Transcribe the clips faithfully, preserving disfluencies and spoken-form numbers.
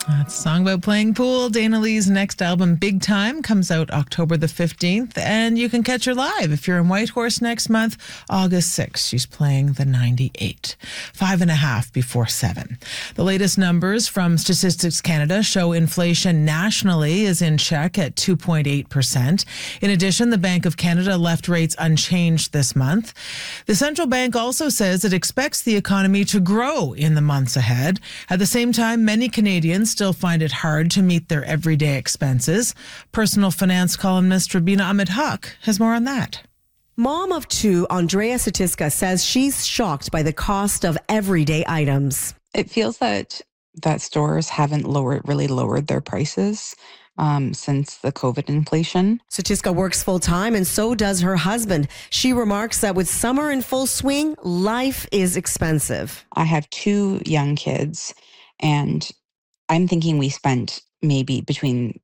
That's a song about playing pool. Dana Lee's next album, Big Time, comes out October the fifteenth, and you can catch her live if you're in Whitehorse next month, August sixth. She's playing the ninety-eight. Five and a half before seven. The latest numbers from Statistics Canada show inflation nationally is in check at two point eight percent. In addition, the Bank of Canada left rates unchanged this month. The central bank also says it expects the economy to grow in the months ahead. At the same time, many Canadians still find it hard to meet their everyday expenses. Personal finance columnist Rabina Ahmed-Haq has more on that. Mom of two, Andrea Satiska, says she's shocked by the cost of everyday items. It feels that that stores haven't lowered, really lowered their prices um, since the COVID inflation. Satiska works full-time, and so does her husband. She remarks that with summer in full swing, life is expensive. I have two young kids, and I'm thinking we spent maybe between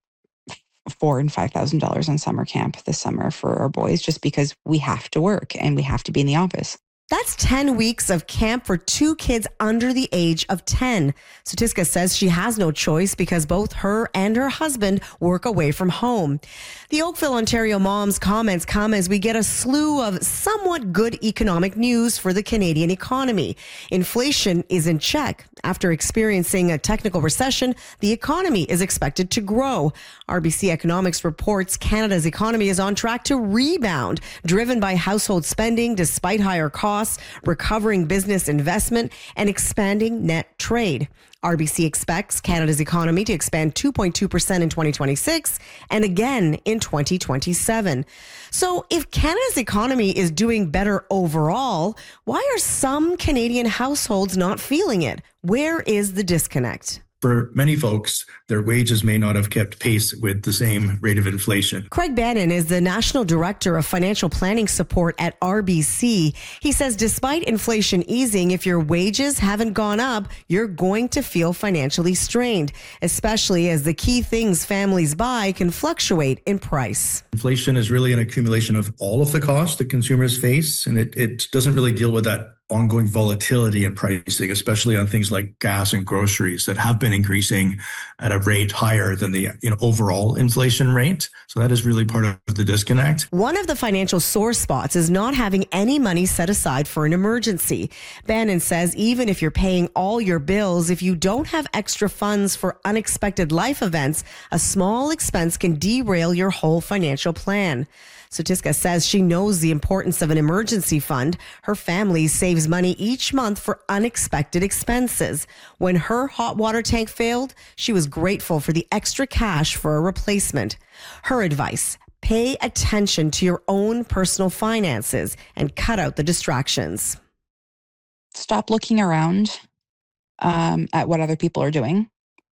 four and five thousand dollars on summer camp this summer for our boys, just because we have to work and we have to be in the office. That's ten weeks of camp for two kids under the age of ten. Satiska says she has no choice because both her and her husband work away from home. The Oakville, Ontario mom's comments come as we get a slew of somewhat good economic news for the Canadian economy. Inflation is in check. After experiencing a technical recession, the economy is expected to grow. R B C Economics reports Canada's economy is on track to rebound, driven by household spending despite higher costs, recovering business investment, and expanding net trade. R B C expects Canada's economy to expand two point two percent in twenty twenty-six and again in twenty twenty-seven. So if Canada's economy is doing better overall, why are some Canadian households not feeling it? Where is the disconnect? For many folks, their wages may not have kept pace with the same rate of inflation. Craig Bannon is the National Director of Financial Planning Support at R B C. He says despite inflation easing, if your wages haven't gone up, you're going to feel financially strained, especially as the key things families buy can fluctuate in price. Inflation is really an accumulation of all of the costs that consumers face, and it, it doesn't really deal with that ongoing volatility in pricing, especially on things like gas and groceries that have been increasing at a rate higher than the you know overall inflation rate. So that is really part of the disconnect. One of the financial sore spots is not having any money set aside for an emergency. Bannon says even if you're paying all your bills, if you don't have extra funds for unexpected life events, a small expense can derail your whole financial plan. Satiska says she knows the importance of an emergency fund. Her family saves money each month for unexpected expenses. When her hot water tank failed, she was grateful for the extra cash for a replacement. Her advice: pay attention to your own personal finances and cut out the distractions. Stop looking around um, at what other people are doing.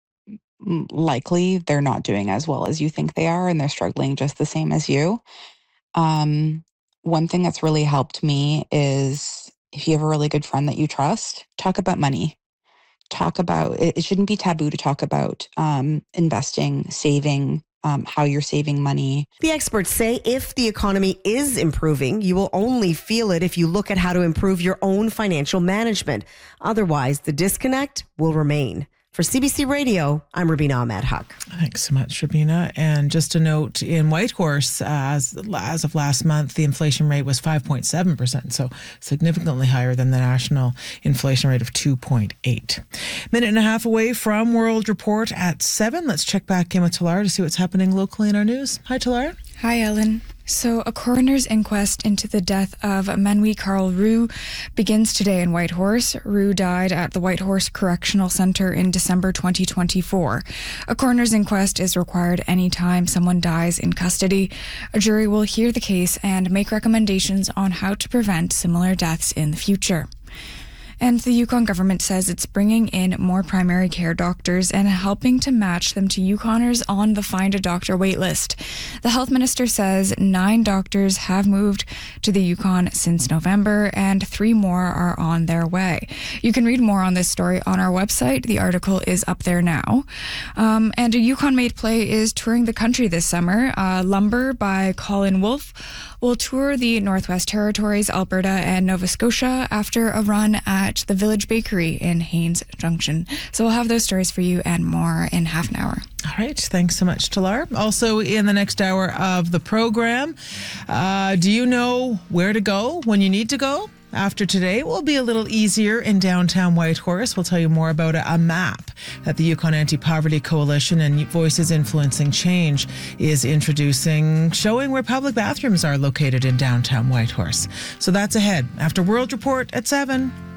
Likely they're not doing as well as you think they are, and they're struggling just the same as you. Um, one thing that's really helped me is if you have a really good friend that you trust, talk about money. Talk about, it, it shouldn't be taboo to talk about um, investing, saving, um, how you're saving money. The experts say if the economy is improving, you will only feel it if you look at how to improve your own financial management. Otherwise, the disconnect will remain. For C B C Radio, I'm Rabina Ahmed-Haq. Thanks so much, Rabina. And just a note, in Whitehorse, uh, as, as of last month, the inflation rate was five point seven percent, so significantly higher than the national inflation rate of two point eight. Minute and a half away from World Report at seven. Let's check back in with Talara to see what's happening locally in our news. Hi, Talara. Hi, Ellen. So a coroner's inquest into the death of Manwy Carl Rue begins today in Whitehorse. Rue died at the Whitehorse Correctional Centre in December twenty twenty-four. A coroner's inquest is required anytime someone dies in custody. A jury will hear the case and make recommendations on how to prevent similar deaths in the future. And the Yukon government says it's bringing in more primary care doctors and helping to match them to Yukoners on the Find a Doctor waitlist. The health minister says nine doctors have moved to the Yukon since November and three more are on their way. You can read more on this story on our website. The article is up there now. Um, and a Yukon-made play is touring the country this summer. Uh, Lumber by Colin Wolfe will tour the Northwest Territories, Alberta, and Nova Scotia after a run at at the Village Bakery in Haynes Junction. So we'll have those stories for you and more in half an hour. All right. Thanks so much, Talar. Also, in the next hour of the program, uh, do you know where to go when you need to go? After today, it will be a little easier in downtown Whitehorse. We'll tell you more about a, a map that the Yukon Anti-Poverty Coalition and Voices Influencing Change is introducing, showing where public bathrooms are located in downtown Whitehorse. So that's ahead after World Report at seven.